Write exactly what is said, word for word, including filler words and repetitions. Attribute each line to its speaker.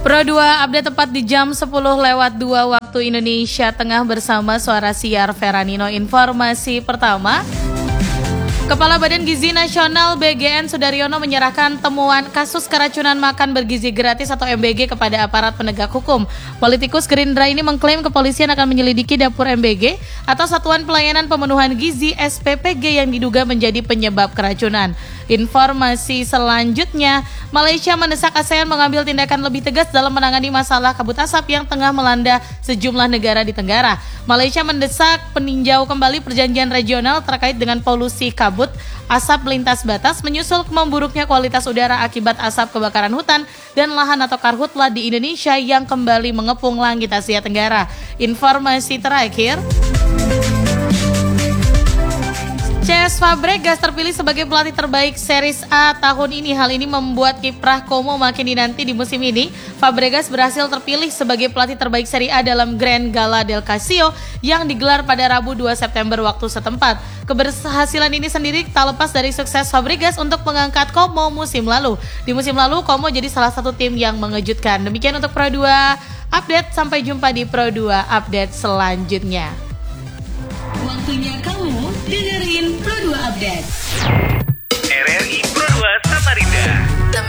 Speaker 1: Pro dua update tepat di jam sepuluh lewat dua waktu Indonesia Tengah bersama Suara Siar Feranino. Informasi pertama, Kepala Badan Gizi Nasional B G N Sudaryono menyerahkan temuan kasus keracunan makan bergizi gratis atau M B G kepada aparat penegak hukum. Politikus Gerindra ini mengklaim kepolisian akan menyelidiki dapur M B G atau Satuan Pelayanan Pemenuhan Gizi S P P G yang diduga menjadi penyebab keracunan. Informasi selanjutnya, Malaysia mendesak ASEAN mengambil tindakan lebih tegas dalam menangani masalah kabut asap yang tengah melanda sejumlah negara di Tenggara. Malaysia mendesak peninjau kembali perjanjian regional terkait dengan polusi kabut asap lintas batas menyusul memburuknya kualitas udara akibat asap kebakaran hutan dan lahan atau karhutla di Indonesia yang kembali mengepung langit Asia Tenggara. Informasi terakhir, Cesc Fabregas terpilih sebagai pelatih terbaik Series A tahun ini. Hal ini membuat kiprah Como makin dinanti di musim ini. Fabregas berhasil terpilih sebagai pelatih terbaik Serie A dalam Grand Gala del Calcio yang digelar pada Rabu dua September waktu setempat. Keberhasilan ini sendiri tak lepas dari sukses Fabregas untuk mengangkat Como musim lalu. Di musim lalu, Como jadi salah satu tim yang mengejutkan. Demikian untuk Pro dua Update. Sampai jumpa di Pro dua Update selanjutnya.
Speaker 2: Waktunya kamu dengerin Pro dua Update.
Speaker 3: R R I Pro dua Samarinda.